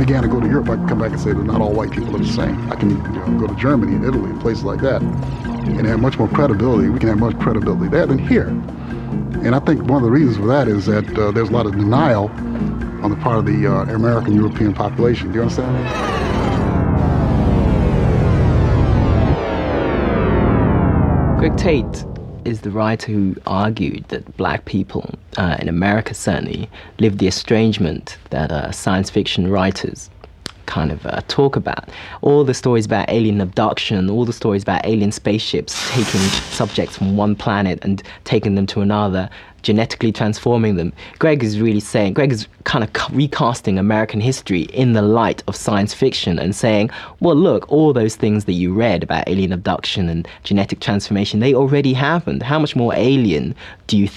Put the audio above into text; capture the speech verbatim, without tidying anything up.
began to go to Europe, I can come back and say that not all white people are the same. I can you know, go to Germany and Italy and places like that and have much more credibility. We can have much credibility there than here. And I think one of the reasons for that is that uh, there's a lot of denial on the part of the uh, American European population. Do you understand? Greg Tate is the writer who argued that black people, uh, in America certainly, live the estrangement that uh, science fiction writers kind of uh, talk about. All the stories about alien abduction, all the stories about alien spaceships taking subjects from one planet and taking them to another, genetically transforming them. Greg is really saying, Greg is kind of recasting American history in the light of science fiction and saying, well, look, all those things that you read about alien abduction and genetic transformation, they already happened. How much more alien do you think